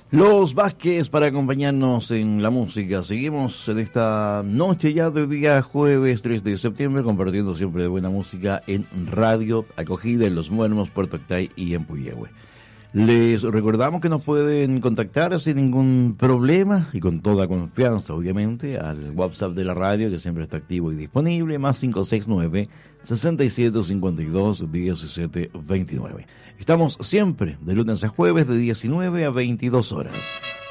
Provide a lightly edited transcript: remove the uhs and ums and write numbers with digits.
Los Vázquez para acompañarnos en la música. Seguimos en esta noche ya de día jueves 3 de septiembre compartiendo siempre de buena música en radio acogida en Los Muermos, Puerto Octay y en Puyehue. Les recordamos que nos pueden contactar sin ningún problema y con toda confianza, obviamente, al WhatsApp de la radio que siempre está activo y disponible, más 569-6752-1729. Estamos siempre de lunes a jueves de 19 a 22 horas.